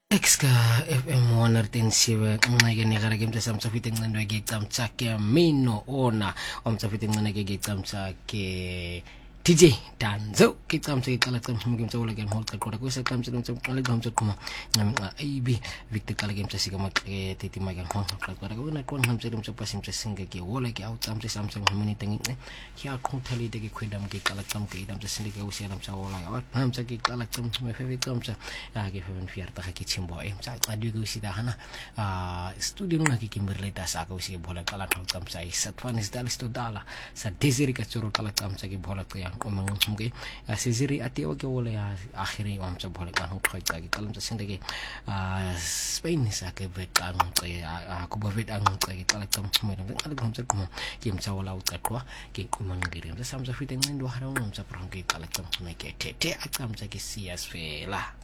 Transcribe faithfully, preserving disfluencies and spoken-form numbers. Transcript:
Exka F M one thirty-seven nqeke nekara ke mtsa mtsafite nqendo ke icamtsa ke mino ona omtsafite nqene ke icamtsa ke D J Danzo ke icamtsa ke qala icamtsa ke mtsa ola ke nghoqa qora kwese icamtsa mtsa qala ke mtsa qhuma nqa A B Victor qala ke mtsa sika maqe teti ma ke nghoqa qora ke na qona mtsa mtsa pasi mtsa singe ke wola ke awucamtsa samtsa ngomini tengince ke aqhuthalite ke khwedam ke qala icamtsa ke mtsa sinde ke usela mtsa wola ya mtsa ke qala icamtsa me feve icamtsa ya ke feve mfiarta ke chimbo e mtsa qadi ke usida hana ah studio na ke kimberle ta sa ka usi bola qala icamtsa isatfani sidalisto dala sa desiri ka tsoro qala icamtsa ke bola ke uma ngumke asiziri ati oke wole ya akhiri wamtsa bola ka ngqoqa ke qala mtsa sinde ke ah Spain sa ke vetang ke akuba vetang ke qala icamtsa me qala ngumtsa kuma ke mtsa wala uqaqwa ke kuma ngiri mtsa samtsa fite ngendo hara mtsa pranke qala icamtsa me ke tete acamtsa ke siyas fela